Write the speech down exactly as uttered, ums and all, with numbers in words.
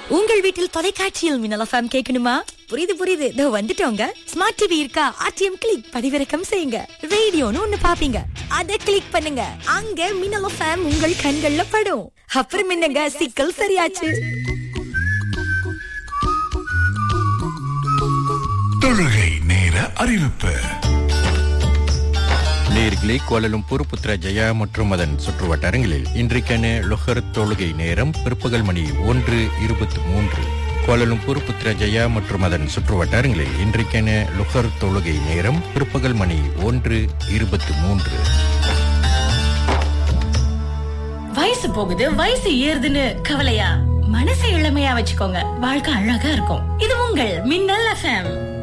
உங்கள் வீட்டில் தொலைக்காட்சியில் மின்னல் எஃப்எம் கேட்கணுமா? புரியுது புரியுது, இதோ வந்துட்டோங்க. ஸ்மார்ட் டிவி இருக்கா? ஆர்டிஎம் கிளிக் பதிவிறக்கம் செய்யுங்க. ரேடியோன்னு ஒண்ணு பாப்பீங்க, அத கிளிக் பண்ணுங்க. அங்க மின்னல் எஃப்எம் உங்கள் கண்கள்ல படும். அப்புறம் என்னங்க, சிக்கல் சரியாச்சு. தொழுகை நேர அறிவிப்பு. நேர்களே, கோலாலம்பூர், புத்ராஜயா மற்றும் அதன் சுற்று வட்டாரங்களில் இன்றைக்கான லொஹர் தொழுகை நேரம் பிற்பகல் மணி ஒன்று இருபத்தி மூன்று. கோலாலம்பூர், புத்ராஜயா மற்றும் அதன் சுற்று வட்டாரங்களில் இன்றைக்கான லொஹர் தொழுகை நேரம் பிற்பகல் மணி ஒன்று இருபத்தி மூன்று. வயசு போகுது, வயசு ஏறுதுன்னு கவலையா? மனசை இளமையா வச்சுக்கோங்க, வாழ்க்கை அழகா இருக்கும். இது உங்கள் மின்னல் எஃப்எம்.